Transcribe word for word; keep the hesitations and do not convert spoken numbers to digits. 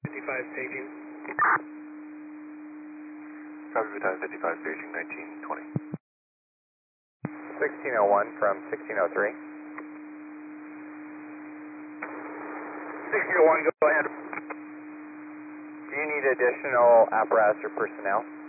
fifty-five staging. Copy battalion fifty-five staging nineteen twenty. sixteen oh one from sixteen oh three. sixteen oh one, go ahead. Do you need additional apparatus or personnel?